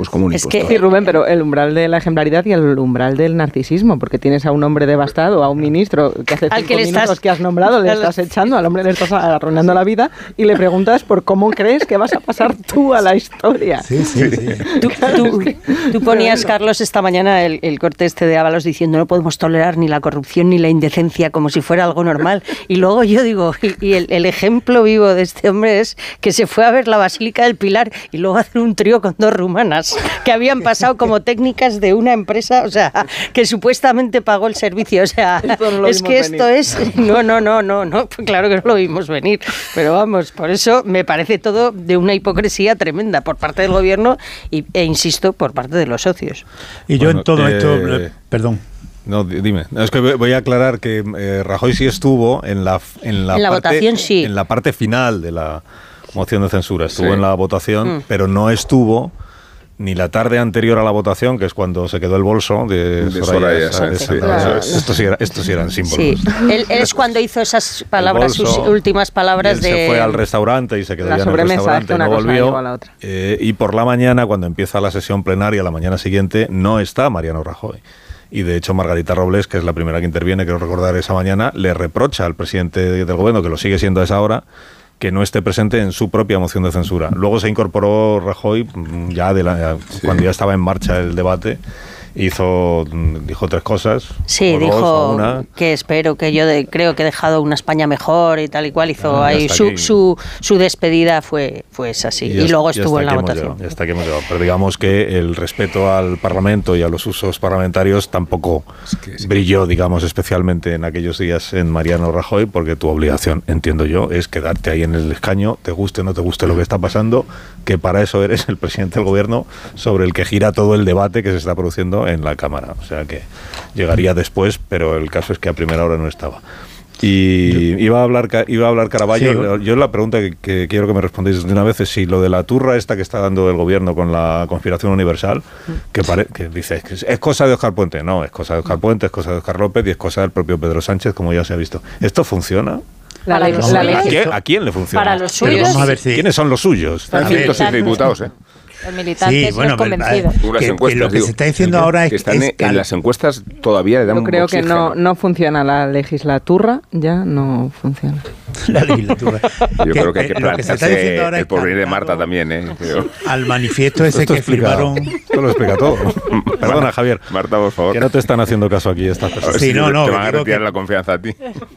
pues como un impostor. Sí, Rubén, pero el umbral de la ejemplaridad y el umbral del narcisismo, porque tienes a un hombre devastado, a un ministro que hace 5 minutos que has nombrado, le estás echando, al hombre le estás arruinando la vida y le preguntas por cómo crees que vas a pasar tú a la historia. Sí. Tú ponías, Carlos, esta mañana el corte este de Ábalos diciendo no podemos tolerar ni la corrupción ni la indecencia como si fuera algo normal. Y luego yo digo, y el ejemplo vivo de este hombre es que se fue a ver la Basílica del Pilar y luego a hacer un trío con 2 rumanas que habían pasado como técnicas de una empresa, o sea, que supuestamente pagó el servicio. O sea, es que esto es... No, pues claro que no lo vimos venir. Pero vamos, por eso me parece todo de una hipocresía tremenda por parte del gobierno e insisto, por parte de los socios. Y yo en todo esto... Perdón. No, dime. Es que voy a aclarar que Rajoy sí estuvo en la parte, votación, sí. En la parte final de la moción de censura. Estuvo en la votación, pero no estuvo ni la tarde anterior a la votación, que es cuando se quedó el bolso de Soraya. Estos sí eran símbolos. Sí. Él es cuando hizo esas palabras, sus últimas palabras de... Se fue al restaurante y se quedó ya en el restaurante y no volvió. Y por la mañana, cuando empieza la sesión plenaria, la mañana siguiente, no está Mariano Rajoy. Y de hecho Margarita Robles, que es la primera que interviene, quiero recordar esa mañana, le reprocha al presidente del gobierno, que lo sigue siendo a esa hora, que no esté presente en su propia moción de censura. Luego se incorporó Rajoy, cuando ya estaba en marcha el debate, dijo 3 cosas. Sí, dijo que espero, que yo creo que he dejado una España mejor y tal y cual. Hizo ahí su despedida fue esa, sí. Y luego estuvo en la votación. Ya está aquí hemos llegado. Pero digamos que el respeto al Parlamento y a los usos parlamentarios tampoco brilló, digamos, especialmente en aquellos días en Mariano Rajoy, porque tu obligación, entiendo yo, es quedarte ahí en el escaño, te guste o no te guste lo que está pasando, que para eso eres el presidente del gobierno sobre el que gira todo el debate que se está produciendo en la Cámara, o sea que llegaría después, pero el caso es que a primera hora no estaba. Y iba a hablar Caraballo. Sí. Yo la pregunta que quiero que me respondáis de una vez es si lo de la turra esta que está dando el gobierno con la conspiración universal, que dice es cosa de Óscar Puente. No, es cosa de Óscar Puente, es cosa de Óscar López y es cosa del propio Pedro Sánchez, como ya se ha visto. ¿Esto funciona? ¿A quién le funciona? Para los suyos. Vamos a ver si... ¿Quiénes son los suyos? Están 106 diputados, Los militantes los convencidos. Que lo que se está diciendo ahora es que están en las encuestas todavía le dan. Yo creo que no funciona la legislatura, ya no funciona. La legislatura. Yo creo que hay que plantearse el porvenir de Marta también, al manifiesto ese que firmaron. Esto lo explica todo. Perdona, Javier. Marta, por favor. Que no te están haciendo caso aquí estas personas. Sí, no. Te van a retirar la confianza a ti.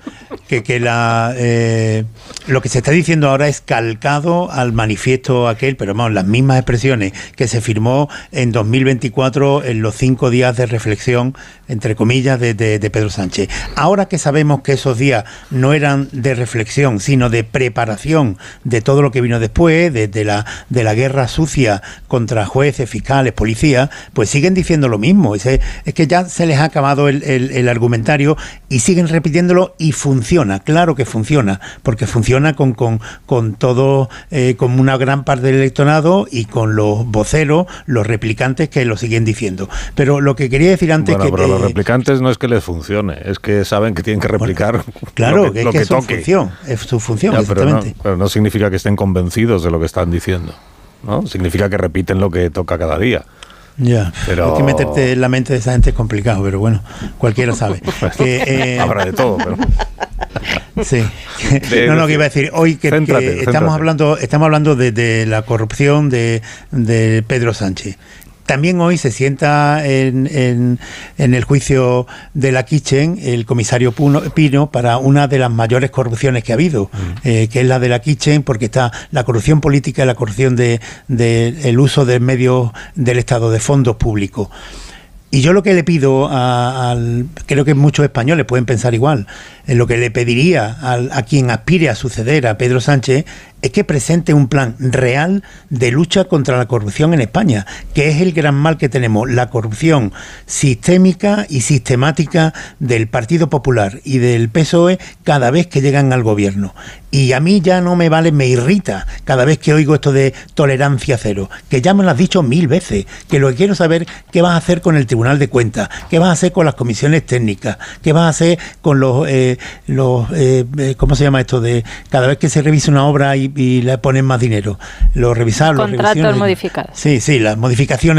Lo que se está diciendo ahora es calcado al manifiesto aquel, pero vamos, las mismas expresiones que se firmó en 2024 en los 5 días de reflexión, entre comillas, de Pedro Sánchez. Ahora que sabemos que esos días no eran de reflexión, sino de preparación de todo lo que vino después, de la guerra sucia contra jueces, fiscales, policías, pues siguen diciendo lo mismo. Es que ya se les ha acabado el argumentario y siguen repitiéndolo y funciona, claro que funciona, porque funciona con todo, con una gran parte del electorado y con los voceros, los replicantes que lo siguen diciendo. Pero lo que quería decir antes pero los replicantes no es que les funcione, es que saben que tienen que replicar lo que es su función, exactamente. Pero no significa que estén convencidos de lo que están diciendo, ¿no? Significa que repiten lo que toca cada día. Ya, pero... Es que meterte en la mente de esa gente es complicado, pero bueno, cualquiera sabe. Habrá de todo, pero... Sí. Que iba a decir hoy que estamos hablando de la corrupción de Pedro Sánchez. También hoy se sienta en el juicio de la Kitchen el comisario Pino para una de las mayores corrupciones que ha habido, que es la de la Kitchen, porque está la corrupción política y la corrupción el uso de medios del Estado, de fondos públicos. Y yo lo que le pido creo que muchos españoles pueden pensar igual, lo que le pediría a quien aspire a suceder a Pedro Sánchez es que presente un plan real de lucha contra la corrupción en España, que es el gran mal que tenemos, la corrupción sistémica y sistemática del Partido Popular y del PSOE cada vez que llegan al gobierno. Y a mí ya no me vale, me irrita cada vez que oigo esto de tolerancia cero, que ya me lo has dicho 1000 veces, que lo que quiero saber qué vas a hacer con el Tribunal de Cuentas, qué vas a hacer con las comisiones técnicas, qué vas a hacer con los ¿cómo se llama esto? De cada vez que se revisa una obra y le ponen más dinero, los revisables. Contratos modificados. Sí, las modificaciones